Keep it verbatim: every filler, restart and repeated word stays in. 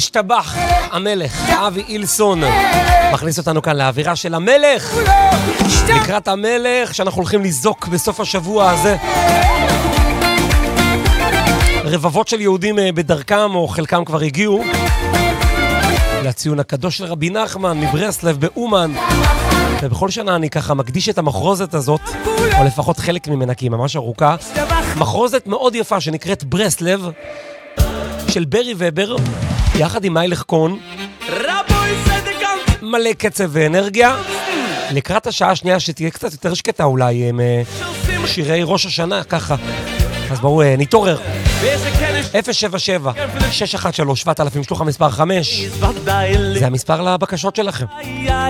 השתבח המלך אבי אילסון מכניס אותנו כאן לאווירה של המלך, לקראת המלך שאנחנו הולכים לזוק בסוף השבוע הזה. רבבות של יהודים בדרכם או חלקם כבר הגיעו לציון הקדוש של רבי נחמן מברסלב באומן, ובכל שנה אני ככה מקדיש את המחרוזת הזאת, או לפחות חלק ממנה כי היא ממש ארוכה, מחרוזת מאוד יפה שנקראת ברסלב של ברי ובר יחד עם מיילך קון, מלא קצב ואנרגיה לקראת השעה השנייה שתהיה קצת יותר שקטה אולי עם שירי ראש השנה ככה. אז בואו נתעורר. אפס שבע שבע שש אחת שלוש שבעת אלפים שלוחה מספר חמש, זה המספר לבקשות שלכם.